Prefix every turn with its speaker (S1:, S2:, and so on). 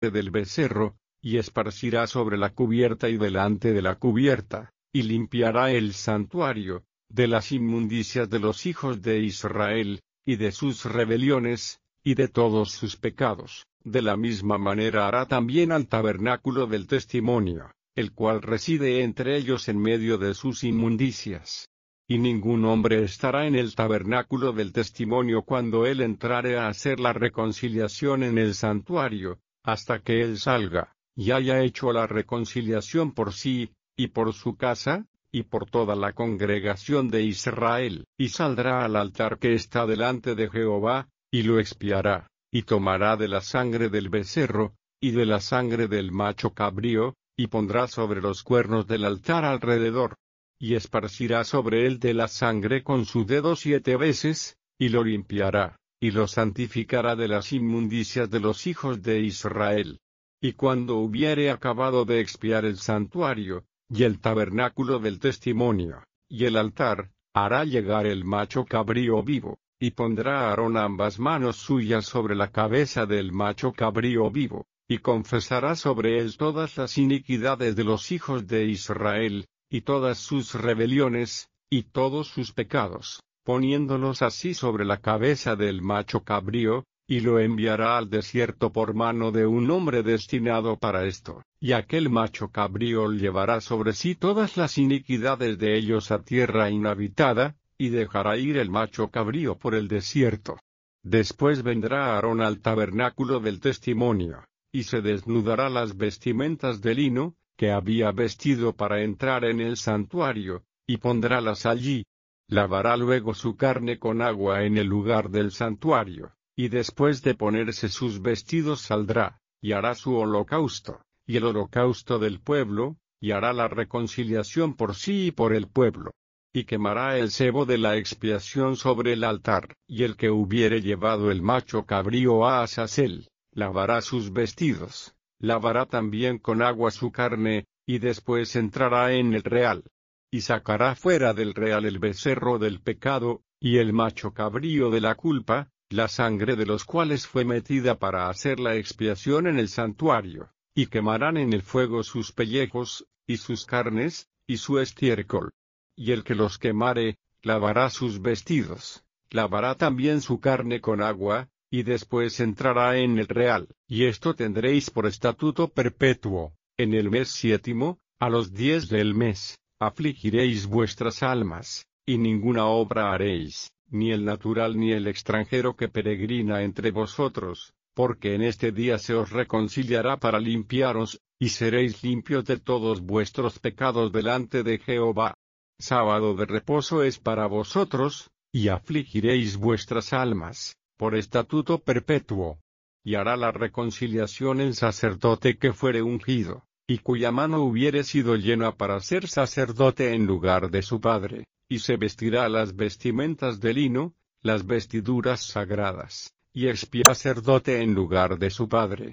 S1: del becerro, y esparcirá sobre la cubierta y delante de la cubierta, y limpiará el santuario, de las inmundicias de los hijos de Israel, y de sus rebeliones, y de todos sus pecados. De la misma manera hará también al tabernáculo del testimonio, el cual reside entre ellos en medio de sus inmundicias. Y ningún hombre estará en el tabernáculo del testimonio cuando él entrare a hacer la reconciliación en el santuario, hasta que él salga, y haya hecho la reconciliación por sí, y por su casa, y por toda la congregación de Israel, y saldrá al altar que está delante de Jehová, y lo expiará, y tomará de la sangre del becerro, y de la sangre del macho cabrío, y pondrá sobre los cuernos del altar alrededor, y esparcirá sobre él de la sangre con su dedo 7 veces, y lo limpiará, y lo santificará de las inmundicias de los hijos de Israel. Y cuando hubiere acabado de expiar el santuario, y el tabernáculo del testimonio, y el altar, hará llegar el macho cabrío vivo, y pondrá Aarón ambas manos suyas sobre la cabeza del macho cabrío vivo, y confesará sobre él todas las iniquidades de los hijos de Israel, y todas sus rebeliones, y todos sus pecados, poniéndolos así sobre la cabeza del macho cabrío, y lo enviará al desierto por mano de un hombre destinado para esto, y aquel macho cabrío llevará sobre sí todas las iniquidades de ellos a tierra inhabitada, y dejará ir el macho cabrío por el desierto. Después vendrá Aarón al tabernáculo del testimonio, y se desnudará las vestimentas de lino, que había vestido para entrar en el santuario, y pondrálas allí. Lavará luego su carne con agua en el lugar del santuario, y después de ponerse sus vestidos saldrá, y hará su holocausto, y el holocausto del pueblo, y hará la reconciliación por sí y por el pueblo. Y quemará el sebo de la expiación sobre el altar, y el que hubiere llevado el macho cabrío a Azazel, lavará sus vestidos, lavará también con agua su carne, y después entrará en el real. Y sacará fuera del real el becerro del pecado, y el macho cabrío de la culpa, la sangre de los cuales fue metida para hacer la expiación en el santuario, y quemarán en el fuego sus pellejos, y sus carnes, y su estiércol. Y el que los quemare, lavará sus vestidos, lavará también su carne con agua, y después entrará en el real. Y esto tendréis por estatuto perpetuo: en el mes 7, a los 10 del mes, afligiréis vuestras almas, y ninguna obra haréis, ni el natural ni el extranjero que peregrina entre vosotros, porque en este día se os reconciliará para limpiaros, y seréis limpios de todos vuestros pecados delante de Jehová. Sábado de reposo es para vosotros, y afligiréis vuestras almas, por estatuto perpetuo. Y hará la reconciliación el sacerdote que fuere ungido, y cuya mano hubiere sido llena para ser sacerdote en lugar de su padre, y se vestirá las vestimentas de lino, las vestiduras sagradas, y expía sacerdote en lugar de su padre,